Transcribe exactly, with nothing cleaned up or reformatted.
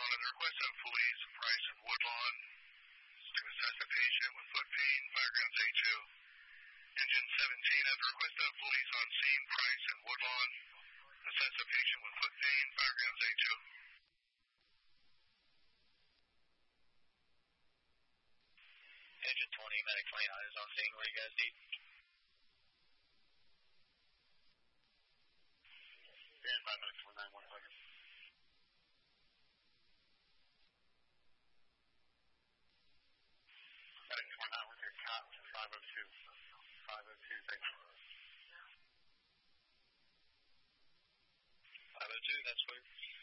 on the request of police, Price and Woodlawn to assess a patient with foot pain, firegrounds A two. Engine seventeen, at the request of police on scene, Price and Woodlawn, assess a patient with foot pain, firegrounds A two. Engine twenty, medic twenty-nine is on scene. What do you guys need? Stand by, medic twenty-nine, one second. Medic twenty-nine, with your cot, which is five oh two. five oh two, thank you. five oh two, that's clear.